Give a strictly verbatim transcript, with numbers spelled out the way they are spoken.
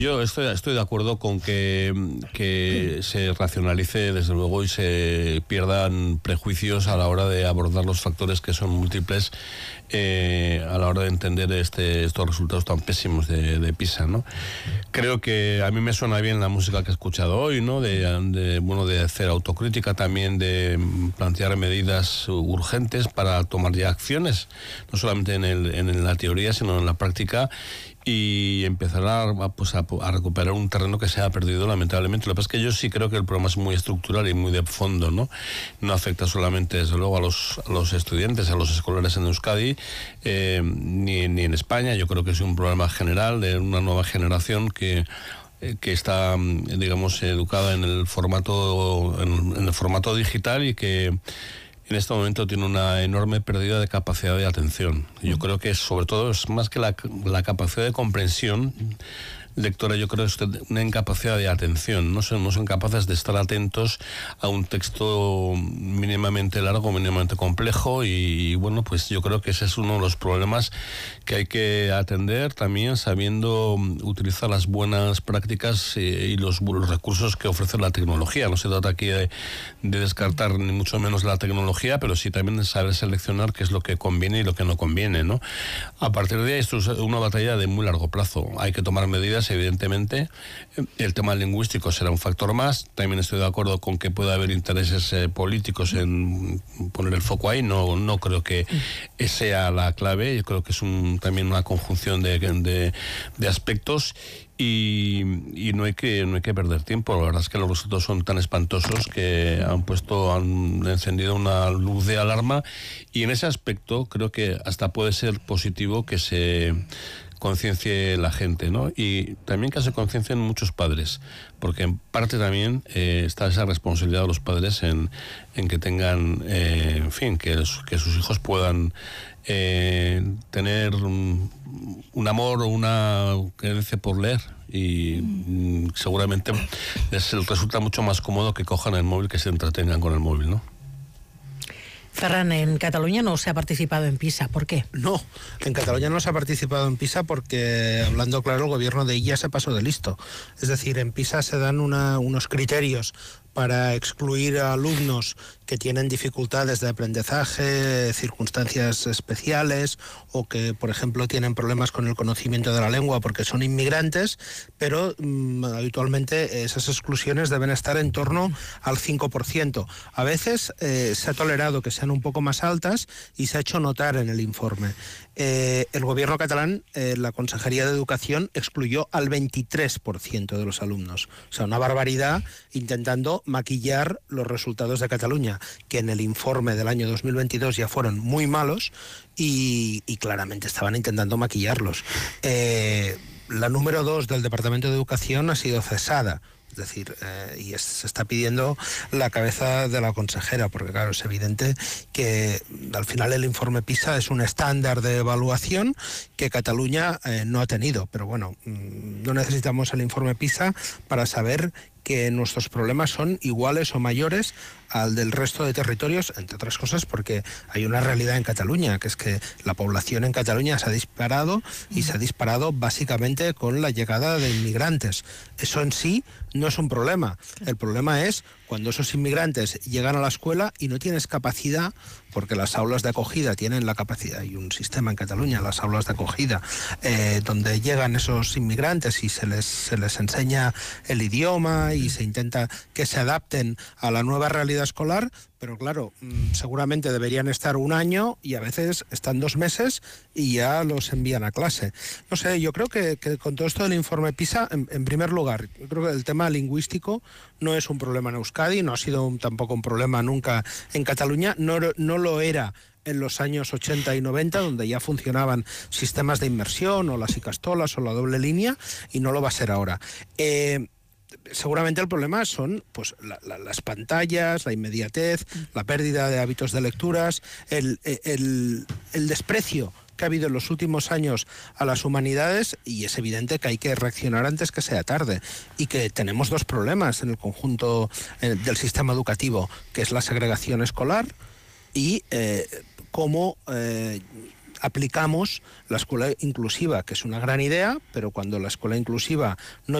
Yo estoy, estoy de acuerdo con que, que se racionalice, desde luego, y se pierdan prejuicios a la hora de abordar los factores que son múltiples eh, a la hora de entender este, estos resultados tan pésimos de, de PISA, ¿no? Creo que a mí me suena bien la música que he escuchado hoy, ¿no? De, de, bueno, de hacer autocrítica, también de plantear medidas urgentes para tomar ya acciones, no solamente en, el, en la teoría, sino en la práctica, y empezar a, pues a, a recuperar un terreno que se ha perdido lamentablemente. Lo que pasa es que yo sí creo que el problema es muy estructural y muy de fondo, ¿no? No afecta solamente, desde luego, a los, a los estudiantes, a los escolares en Euskadi, eh, ni, ni en España. Yo creo que es un problema general de una nueva generación que que está, digamos, educada en el formato en, en el formato digital y que en este momento tiene una enorme pérdida de capacidad de atención. Yo creo que sobre todo es más que la, la capacidad de comprensión lectora, yo creo que es una incapacidad de atención. No son, no son capaces de estar atentos a un texto mínimamente largo, mínimamente complejo, y, y bueno, pues yo creo que ese es uno de los problemas que hay que atender, también sabiendo utilizar las buenas prácticas y, y los, los recursos que ofrece la tecnología. No se trata aquí de, de descartar ni mucho menos la tecnología, pero sí también de saber seleccionar qué es lo que conviene y lo que no conviene, ¿no? A partir de ahí, esto es una batalla de muy largo plazo. Hay que tomar medidas, evidentemente. El tema lingüístico será un factor más. También estoy de acuerdo con que pueda haber intereses eh, políticos en poner el foco ahí. No, no creo que sea la clave. Yo creo que es un, también una conjunción de, de, de aspectos. Y, y no hay que no hay que perder tiempo. La verdad es que los resultados son tan espantosos que han puesto, han encendido una luz de alarma, y en ese aspecto creo que hasta puede ser positivo que se conciencie la gente, ¿no? Y también que se conciencien muchos padres, porque en parte también eh, está esa responsabilidad de los padres en, en que tengan, eh, en fin, que, que sus hijos puedan eh, tener un, un amor o una creencia por leer, y mm, seguramente les resulta mucho más cómodo que cojan el móvil, que se entretengan con el móvil, ¿no? Ferran, en Cataluña no se ha participado en PISA. ¿Por qué? No, en Cataluña no se ha participado en PISA porque, hablando claro, el gobierno de Illa se pasó de listo. Es decir, en PISA se dan una, unos criterios para excluir a alumnos que tienen dificultades de aprendizaje, circunstancias especiales, o que, por ejemplo, tienen problemas con el conocimiento de la lengua porque son inmigrantes, pero mmm, habitualmente esas exclusiones deben estar en torno al cinco por ciento. A veces eh, se ha tolerado que sean un poco más altas y se ha hecho notar en el informe. Eh, el gobierno catalán, eh, la Consejería de Educación, excluyó al veintitrés por ciento de los alumnos. O sea, una barbaridad, intentando maquillar los resultados de Cataluña, que en el informe del año dos mil veintidós ya fueron muy malos y, y claramente estaban intentando maquillarlos. Eh, la número dos del Departamento de Educación ha sido cesada. Es decir, eh, y es, se está pidiendo la cabeza de la consejera, porque claro, es evidente que al final el informe PISA es un estándar de evaluación que Cataluña eh, no ha tenido. Pero bueno, no necesitamos el informe PISA para saber que nuestros problemas son iguales o mayores al del resto de territorios, entre otras cosas porque hay una realidad en Cataluña, que es que la población en Cataluña se ha disparado, y se ha disparado básicamente con la llegada de inmigrantes. Eso en sí no es un problema. El problema es cuando esos inmigrantes llegan a la escuela y no tienes capacidad, porque las aulas de acogida tienen la capacidad, hay un sistema en Cataluña, las aulas de acogida, eh, donde llegan esos inmigrantes y se les, se les enseña el idioma y se intenta que se adapten a la nueva realidad escolar, pero claro, seguramente deberían estar un año y a veces están dos meses y ya los envían a clase. No sé, yo creo que, que con todo esto del informe PISA, en, en primer lugar, yo creo que el tema lingüístico no es un problema en Euskadi, no ha sido un, tampoco un problema nunca en Cataluña, no, no lo era en los años ochenta y noventa, donde ya funcionaban sistemas de inmersión o las icastolas o la doble línea, y no lo va a ser ahora. Eh, Seguramente el problema son pues la, la, las pantallas, la inmediatez, la pérdida de hábitos de lecturas, el, el, el desprecio que ha habido en los últimos años a las humanidades, y es evidente que hay que reaccionar antes que sea tarde, y que tenemos dos problemas en el conjunto eh, del sistema educativo, que es la segregación escolar y eh, cómo eh, aplicamos la escuela inclusiva, que es una gran idea, pero cuando la escuela inclusiva no